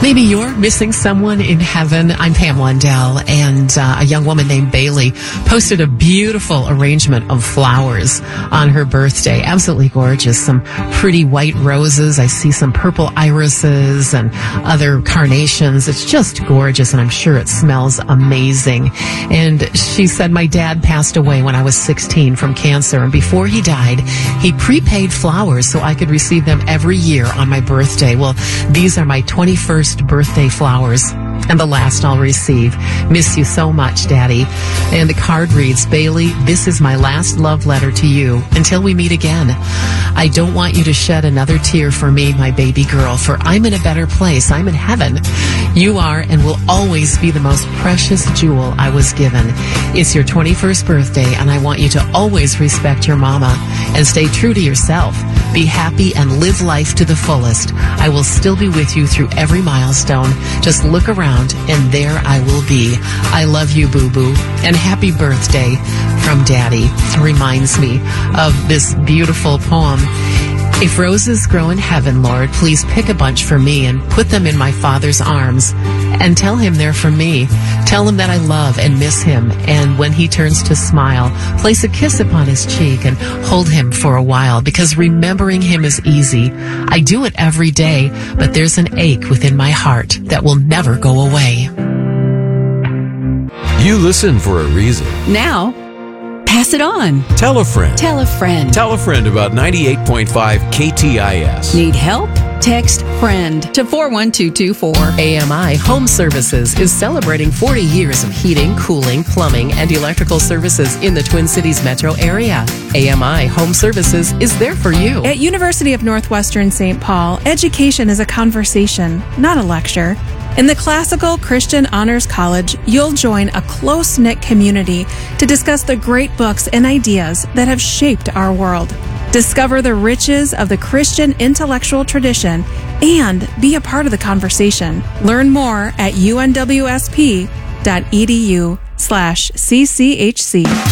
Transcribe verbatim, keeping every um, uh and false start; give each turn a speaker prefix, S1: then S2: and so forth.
S1: Maybe you're missing someone in heaven. I'm Pam Lundell, and uh, a young woman named Bailey posted a beautiful arrangement of flowers on her birthday. Absolutely gorgeous. Some pretty white roses. I see some purple irises and other carnations. It's just gorgeous, and I'm sure it smells amazing. And she said, my dad passed away when I was sixteen from cancer, and before he died, he prepaid flowers so I could receive them every year on my birthday. Well, these are my twenty-first birthday flowers and the last I'll receive. Miss you so much, Daddy. And the card reads, Bailey, this is my last love letter to you until we meet again. I don't want you to shed another tear for me, my baby girl, for I'm in a better place. I'm in heaven. You are and will always be the most precious jewel I was given. It's your twenty-first birthday, and I want you to always respect your mama and stay true to yourself. Be happy and live life to the fullest. I will still be with you through every milestone. Just look around, and there I will be. I love you, boo-boo, and happy birthday from Daddy. Reminds me of this beautiful poem. If roses grow in heaven, Lord, please pick a bunch for me and put them in my Father's arms and tell him they're for me. Tell him that I love and miss him, and when he turns to smile, place a kiss upon his cheek and hold him for a while, because remembering him is easy. I do it every day, but there's an ache within my heart that will never go away.
S2: You listen for a reason.
S3: Now, pass it on.
S2: Tell a friend.
S3: Tell a friend.
S2: Tell a friend about ninety-eight point five K T I S.
S3: Need help? Text FRIEND to four one two two four.
S1: A M I Home Services is celebrating forty years of heating, cooling, plumbing, and electrical services in the Twin Cities metro area. A M I Home Services is there for you.
S4: At University of Northwestern Saint Paul, education is a conversation, not a lecture. In the Classical Christian Honors College, you'll join a close-knit community to discuss the great books and ideas that have shaped our world. Discover the riches of the Christian intellectual tradition and be a part of the conversation. Learn more at unwsp.edu slash CCHC.